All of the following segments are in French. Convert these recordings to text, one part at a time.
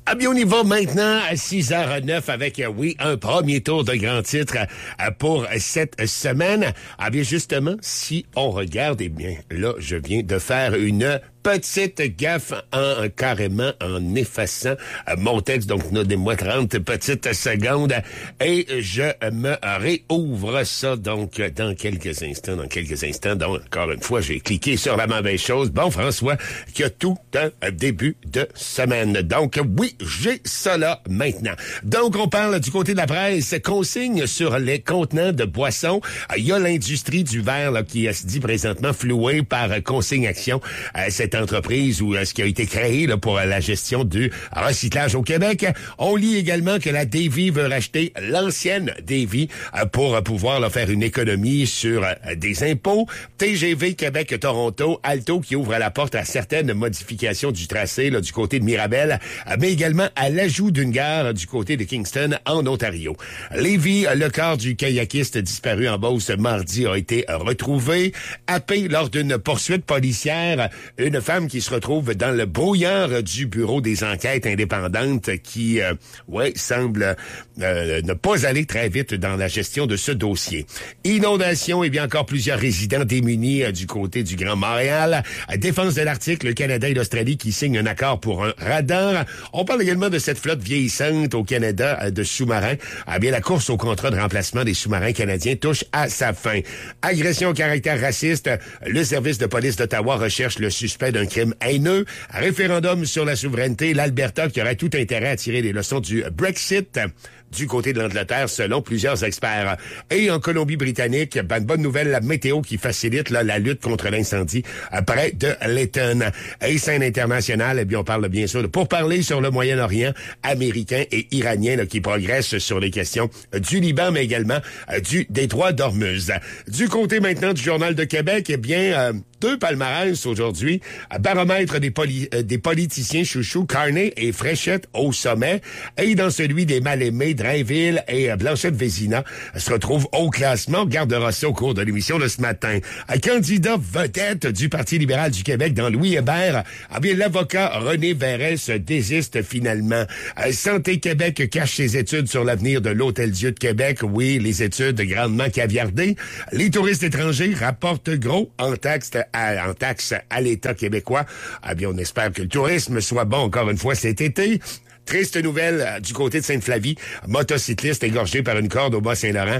Ah bien, on y va maintenant à 6h09 avec, oui, un premier tour de grand titre pour cette semaine. Ah bien, justement, si on regarde, eh bien, là, je viens de faire une petite gaffe carrément en effaçant mon texte. Donc, donnez-moi 30 petites secondes et je me réouvre ça donc dans quelques instants. Donc, encore une fois, j'ai cliqué sur la mauvaise chose. Bon, François, qui a tout un début de semaine. Donc, oui, j'ai ça là maintenant. Donc, on parle du côté de la presse. Consigne sur les contenants de boissons. Il y a l'industrie du verre là, qui se dit présentement flouée par Consigne Action. Cette entreprise ou ce qui a été créé là, pour la gestion du recyclage au Québec. On lit également que la Davy veut racheter l'ancienne Davy pour pouvoir là, faire une économie sur des impôts. TGV Québec-Toronto, Alto qui ouvre la porte à certaines modifications du tracé là, du côté de Mirabel, mais également à l'ajout d'une gare du côté de Kingston en Ontario. Lévis, le corps du kayakiste disparu en Beauce mardi a été retrouvé. Happé lors d'une poursuite policière, une femme qui se retrouve dans le brouillard du bureau des enquêtes indépendantes qui, semble ne pas aller très vite dans la gestion de ce dossier. Inondation, et bien encore plusieurs résidents démunis du côté du Grand Montréal. Défense de l'Arctique, le Canada et l'Australie qui signent un accord pour un radar. On parle également de cette flotte vieillissante au Canada de sous-marins. Ah bien, la course au contrat de remplacement des sous-marins canadiens touche à sa fin. Agression au caractère raciste, le service de police d'Ottawa recherche le suspect d'un crime haineux. Référendum sur la souveraineté, l'Alberta qui aurait tout intérêt à tirer les leçons du Brexit du côté de l'Angleterre, selon plusieurs experts. Et en Colombie-Britannique, bonne nouvelle, la météo qui facilite là, la lutte contre l'incendie près de Layton. Et scène internationale, eh bien, on parle bien sûr de pourparlers sur le Moyen-Orient américain et iranien là, qui progressent sur les questions du Liban, mais également du détroit d'Ormuz. Du côté maintenant du Journal de Québec, eh bien... deux palmarès aujourd'hui. Baromètre des politiciens chouchous, Carney et Fréchette au sommet. Et dans celui des mal-aimés, Drainville et Blanchette-Vézina se retrouvent au classement. On regardera ça au cours de l'émission de ce matin. Un candidat vedette du Parti libéral du Québec dans Louis Hébert. Ah bien, l'avocat René Verret se désiste finalement. Santé Québec cache ses études sur l'avenir de l'Hôtel-Dieu de Québec. Oui, les études grandement caviardées. Les touristes étrangers rapportent gros en taxes à l'État québécois. Ah bien, on espère que le tourisme soit bon encore une fois cet été. Triste nouvelle du côté de Sainte-Flavie. Motocycliste égorgé par une corde au Bas-Saint-Laurent.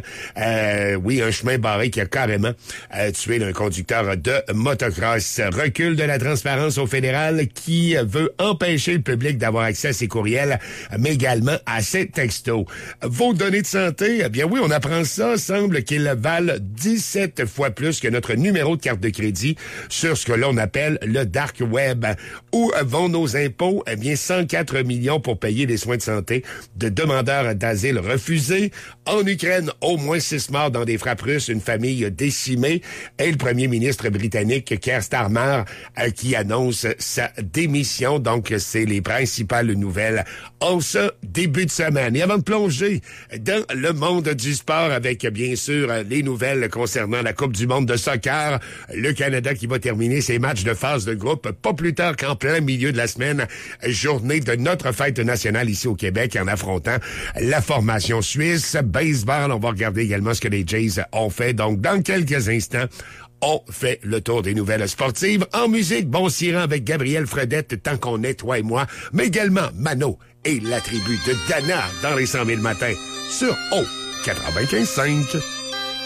Un chemin barré qui a carrément tué un conducteur de motocross. Recul de la transparence au fédéral qui veut empêcher le public d'avoir accès à ses courriels, mais également à ses textos. Vos données de santé, eh bien oui, on apprend ça. Semble qu'ils valent 17 fois plus que notre numéro de carte de crédit sur ce que l'on appelle le dark web. Où vont nos impôts? Eh bien, 104 millions pour payer des soins de santé de demandeurs d'asile refusés. En Ukraine, au moins 6 morts dans des frappes russes, une famille décimée. Et le premier ministre britannique, Keir Starmer, qui annonce sa démission. Donc, c'est les principales nouvelles en ce début de semaine. Et avant de plonger dans le monde du sport avec, bien sûr, les nouvelles concernant la Coupe du monde de soccer, le Canada qui va terminer ses matchs de phase de groupe pas plus tard qu'en plein milieu de la semaine, journée de notre fête nationale ici au Québec en affrontant la formation suisse. Baseball, on va regarder également ce que les Jays ont fait. Donc, dans quelques instants, on fait le tour des nouvelles sportives. En musique, bon Siran avec Gabriel Fredette, tant qu'on est, toi et moi, mais également Mano et la tribu de Dana dans les 100 000 matins sur O 95.5.